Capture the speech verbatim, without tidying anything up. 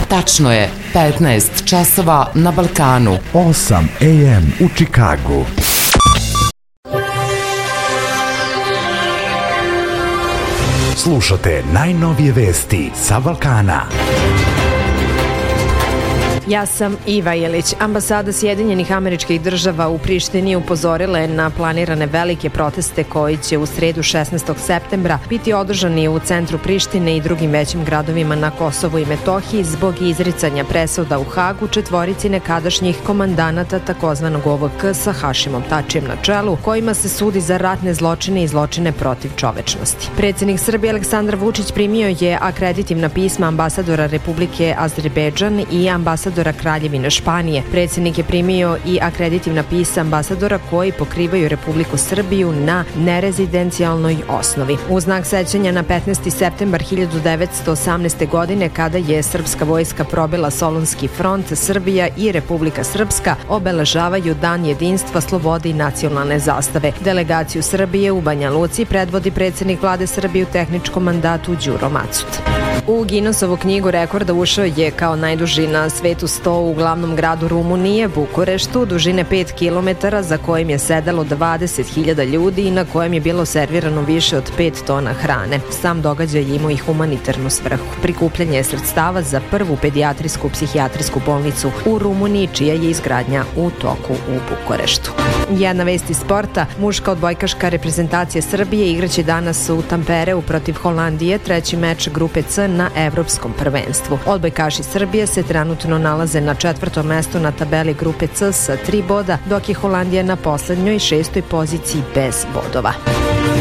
Tačno je petnaest časova na Balkanu. osam a m u Čikagu. Slušate najnovije vesti sa Balkana. Ja sam Iva Jelić. Ambasada Sjedinjenih Američkih Država u Prištini upozorila je na planirane velike proteste koji će u sredu šesnaestog septembra biti održani u centru Prištine i drugim većim gradovima na Kosovu i Metohiji zbog izricanja presuda u Hagu četvorici nekadašnjih komandanata takozvanog O V K sa Hašimom Tačijem na čelu, kojima se sudi za ratne zločine i zločine protiv čovečnosti. Predsednik Srbije Aleksandar Vučić primio je akreditivna pisma ambasadora Republike Azerbejdžan i ambasadora Kraljevine Španije. Predsednik je primio i akreditivna pisma ambasadora koji pokrivaju Republiku Srbiju na nerezidencijalnoj osnovi. U znak sećanja na petnaesti septembar hiljadu devetsto osamnaeste. godine, kada je srpska vojska probila Solunski front, Srbija i Republika Srpska obeležavaju Dan jedinstva, slobode i nacionalne zastave. Delegaciju Srbije u Banja Luci predvodi predsednik vlade Srbije u tehničkom mandatu Đuro Macut. U Guinnessovu knjigu rekorda ušao je kao najduži na svetu sto u glavnom gradu Rumunije, Bukureštu, dužine pet kilometara, za kojim je sedelo dvadeset hiljada ljudi i na kojem je bilo servirano više od pet tona hrane. Sam događaj imao i humanitarnu svrhu. Prikupljanje sredstava za prvu pedijatrijsku psihijatrijsku bolnicu u Rumuniji, čija je izgradnja u toku u Bukureštu. Jedna vest iz sporta. Muška odbojkaška reprezentacija Srbije igraće danas u Tampereu protiv Holandije, treći meč grupe C na evropskom prvenstvu. Odbojkaši Srbije se trenutno nalaze na četvrtom mestu na tabeli grupe C sa tri boda, dok je Holandija na poslednjoj šestoj poziciji bez bodova.